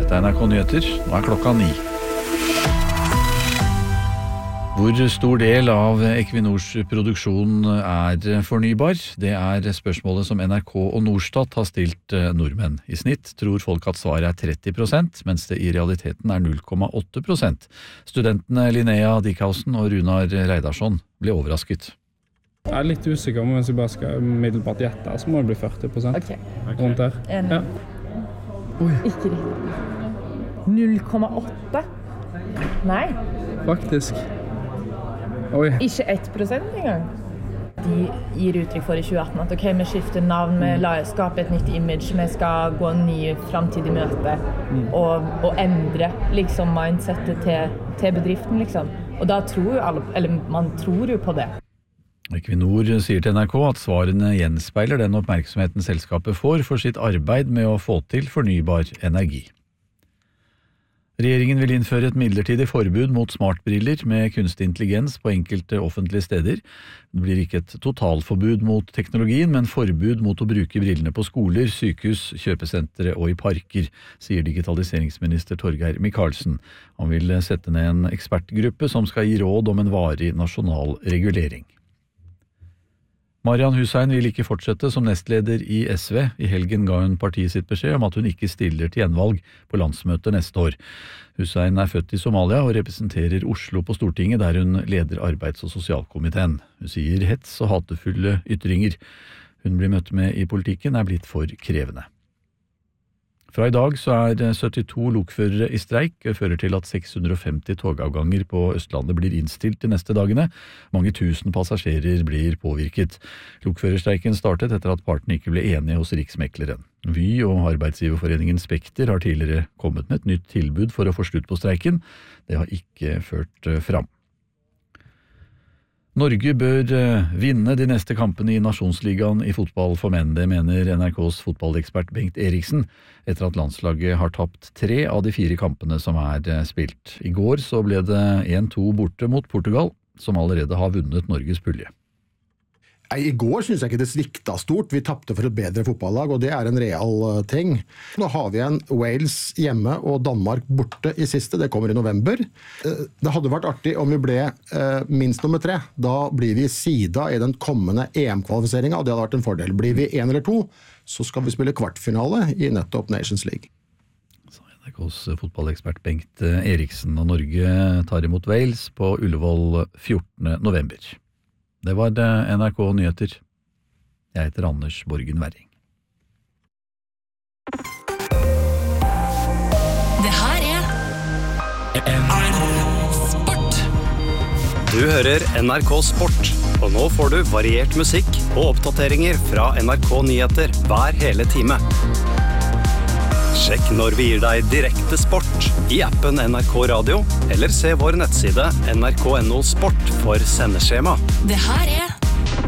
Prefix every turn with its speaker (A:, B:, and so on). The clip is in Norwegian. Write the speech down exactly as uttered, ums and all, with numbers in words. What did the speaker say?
A: Dette er N R K Nyheter, nå er klokka ni. Hvor stor del av Equinors produksjon er fornybar? Det er spørsmålet som N R K og Norstat har stilt nordmenn. I snitt tror folk at svaret er tretti prosent, mens det i realiteten er null komma åtte prosent. Studentene Linnea Dickhausen og Runar Reidarsson ble overrasket.
B: Jeg er litt usikker om hvis jeg bare skal middelbart gjette, så må det bli førti prosent.
C: Ok.
B: Rundt her.
C: En.
B: Ja.
C: Ikke riktig. null komma åtte? Nei.
B: Faktisk. Oi.
C: Ikke ett prosent engang. De gir uttrykk for i tjue atten at ok, vi skifter navn, vi la skape et nytt image, vi skal gå en ny fremtidig møte mm. og, og endre liksom mindsetet til, til bedriften liksom. Og da tror jo alle, eller man tror jo på det.
A: Equinor sier til N R K at svarene gjenspeiler den oppmerksomheten selskapet får for sitt arbeid med å få til fornybar energi. Regjeringen vil innføre et midlertidig forbud mot smartbriller med kunstig intelligens på enkelte offentlige steder. Det blir ikke et totalforbud mot teknologien, men forbud mot å bruke brillene på skoler, sykehus, kjøpesentre og i parker, sier digitaliseringsminister Torgeir Micaelsen. Han vil sette ned en ekspertgruppe som skal gi råd om en varig nasjonal regulering. Marian Hussein vil ikke fortsette som nestleder i S V. I helgen ga hun partiet sitt beskjed om at hun ikke stiller til gjenvalg på landsmøtet neste år. Hussein er født i Somalia og representerer Oslo på Stortinget, der hun leder arbeids- og sosialkomiteen. Hun sier hets og hatefulle ytringer hun blir møtt med i politikken er blitt for krevende. Fra i dag så er syttito lokførere i streik, fører til at seks hundre og femti togavganger på Østlandet blir innstilt de neste dagene. Mange tusen passasjerer blir påvirket. Lokførerstreiken startet etter at partene ikke ble enige hos Riksmekleren. Vy og arbeidsgiverforeningen Spekter har tidligere kommet med et nytt tilbud for å få slutt på streiken. Det har ikke ført fram. Norge bør vinne de neste kampene i Nasjonsligaen i fotball for menn, det mener N R K's fotballekspert Bengt Eriksen, etter at landslaget har tapt tre av de fire kampene som er spilt. I går så ble det en to borte mot Portugal, som allerede har vunnet Norges pulje.
D: I går synes jeg ikke det svikta stort. Vi tappte for et bedre fotballag, og det er en real ting. Nå har vi en Wales hjemme og Danmark borte i siste. Det kommer i november. Det hadde vært artig om vi ble eh, minst nummer tre. Da blir vi sida i den kommende E M-kvalifiseringen, og det hadde vært en fordel. Blir vi en eller to, så skal vi spille kvartfinale i nettopp Nations League.
A: Så N R K's fotballekspert Bengt Eriksen, og Norge tar imot Wales på Ullevål fjortende november. Det var N R K Nyheter. Jeg heter Anders Borgen Werring.
E: Det her er N R K Sport.
F: Du hører N R K Sport, og nå får du variert musikk og oppdateringer fra N R K Nyheter hver hele time. Sjekk når vi gir deg direkte sport i appen N R K Radio, eller se vår nettside N R K punktum N O Sport for sendeskjema.
E: Det her er